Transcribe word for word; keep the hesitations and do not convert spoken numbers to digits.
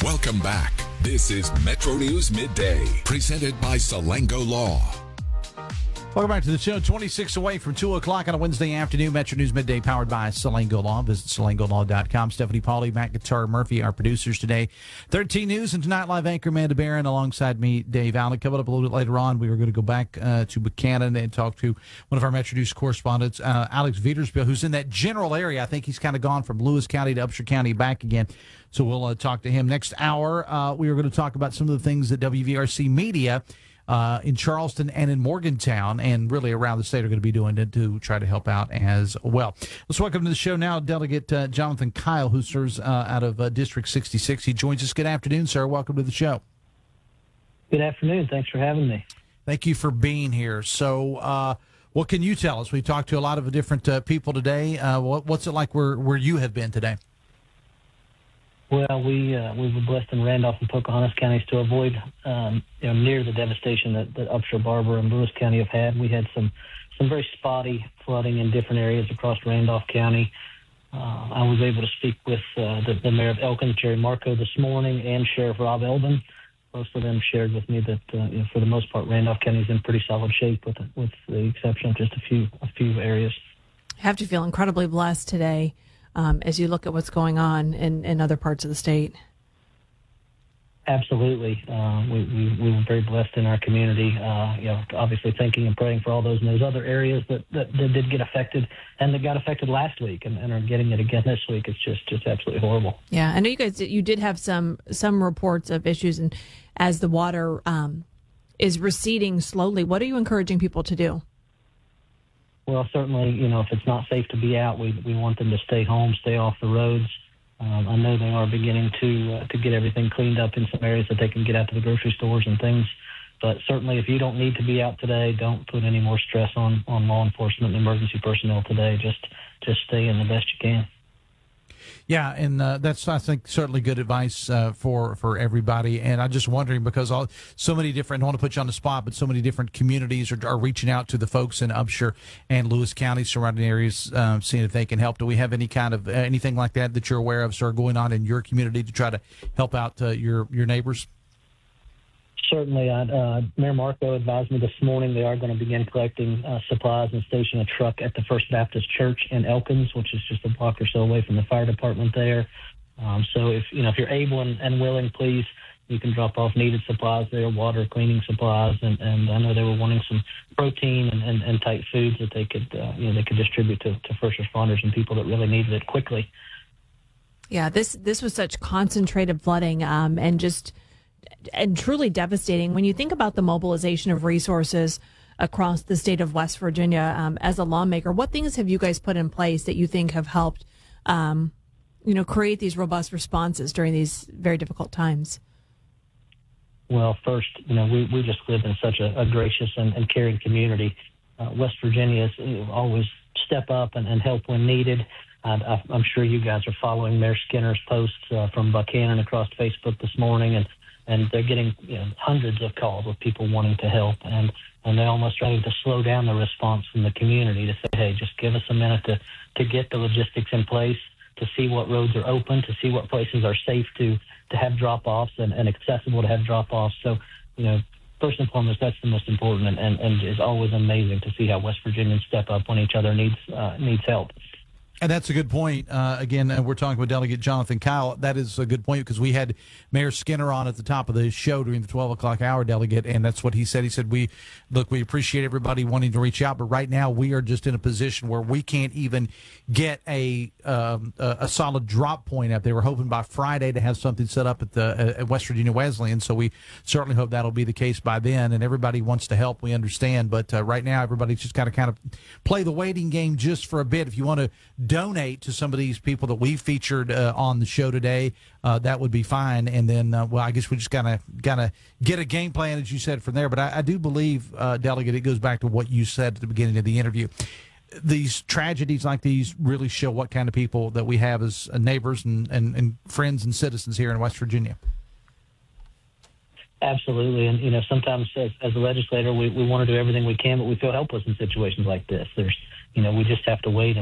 Welcome back. This is Metro News Midday, presented by Salango Law. Welcome back to the show. twenty-six away from two o'clock on a Wednesday afternoon. Metro News Midday powered by Salango Law. Visit salango law dot com. Stephanie Pauly, Matt Guitar Murphy, our producers today. thirteen News and Tonight Live anchor Amanda Barron alongside me, Dave Allen. Coming up a little bit later on, we were going to go back uh, to Buchanan and talk to one of our Metro News correspondents, uh, Alex Vietersbill, who's in that general area. I think he's kind of gone from Lewis County to Upshur County back again. So we'll uh, talk to him next hour. Uh, we are going to talk about some of the things that W V R C Media Uh, in Charleston and in Morgantown and really around the state are going to be doing it to try to help out as well. Let's welcome to the show now Delegate uh, Jonathan Kyle, who serves uh, out of uh, District sixty-six. He joins us. Good afternoon, sir. Welcome to the show. Good afternoon. Thanks for having me. Thank you for being here. So uh, what can you tell us? We talked to a lot of different uh, people today. Uh, what, what's it like where, where you have been today? Well, we uh, we were blessed in Randolph and Pocahontas counties to avoid um, you know, near the devastation that, that Upshur, Barber, and Lewis County have had. We had some some very spotty flooding in different areas across Randolph County. Uh, I was able to speak with uh, the, the mayor of Elkins, Jerry Marco, this morning, and Sheriff Rob Elvin. Most of them shared with me that uh, you know, for the most part, Randolph County is in pretty solid shape, with with the exception of just a few a few areas. I have to feel incredibly blessed today. Um, as you look at what's going on in, in other parts of the state. Absolutely. Uh, we, we, we were very blessed in our community, uh, you know, obviously thinking and praying for all those in those other areas that, that, that did get affected and that got affected last week and, and are getting it again this week. It's just, just absolutely horrible. Yeah, I know you guys, you did have some, some reports of issues, and as the water um, is receding slowly, what are you encouraging people to do? Well, certainly, you know, if it's not safe to be out, we we want them to stay home, stay off the roads. Um, I know they are beginning to uh, to get everything cleaned up in some areas that they can get out to the grocery stores and things. But certainly, if you don't need to be out today, don't put any more stress on, on law enforcement and emergency personnel today. Just just stay in the best you can. Yeah, and uh, that's, I think, certainly good advice uh, for, for everybody. And I'm just wondering, because all, so many different, I don't want to put you on the spot, but so many different communities are, are reaching out to the folks in Upshur and Lewis County, surrounding areas, um, seeing if they can help. Do we have any kind of, uh, anything like that that you're aware of, sir, going on in your community to try to help out uh, your, your neighbors? Certainly. Uh, Mayor Marco advised me this morning they are going to begin collecting uh, supplies and station a truck at the First Baptist Church in Elkins, which is just a block or so away from the fire department there. Um, so if you know if you're able and, and willing, please, you can drop off needed supplies there, water, cleaning supplies, and, and I know they were wanting some protein and, and, and type foods that they could uh, you know they could distribute to, to first responders and people that really needed it quickly. Yeah, this this was such concentrated flooding, um, and just. and truly devastating. When you think about the mobilization of resources across the state of West Virginia, um, as a lawmaker, what things have you guys put in place that you think have helped, um, you know, create these robust responses during these very difficult times? Well, first, you know, we, we just live in such a, a gracious and, and caring community. Uh, West Virginia is you know, always step up and, and help when needed. Uh, I'm sure you guys are following Mayor Skinner's posts uh, from Buchanan across Facebook this morning, and And they're getting you know, hundreds of calls with people wanting to help, and, and they're almost trying to slow down the response from the community to say, hey, just give us a minute to, to get the logistics in place, to see what roads are open, to see what places are safe to, to have drop-offs and, and accessible to have drop-offs. So, you know, first and foremost, that's the most important, and, and, and it's always amazing to see how West Virginians step up when each other needs uh, needs help. And that's a good point. Uh, again, uh, we're talking with Delegate Jonathan Kyle. That is a good point because we had Mayor Skinner on at the top of the show during the twelve o'clock hour, Delegate, and that's what he said. He said, "We look, we appreciate everybody wanting to reach out, but right now we are just in a position where we can't even get a um, a, a solid drop point up there. We're hoping by Friday to have something set up at the uh, at West Virginia Wesleyan, so we certainly hope that'll be the case by then. And everybody wants to help, we understand, but uh, right now everybody's just got to kind of play the waiting game just for a bit. If you want to donate to some of these people that we featured uh, on the show today, uh, that would be fine. And then, uh, well, I guess we just gotta gotta get a game plan, as you said, from there. But I, I do believe, uh, Delegate, it goes back to what you said at the beginning of the interview. These tragedies like these really show what kind of people that we have as uh, neighbors and, and, and friends and citizens here in West Virginia. Absolutely. And, you know, sometimes as, as a legislator, we, we want to do everything we can, but we feel helpless in situations like this. There's, you know, we just have to wait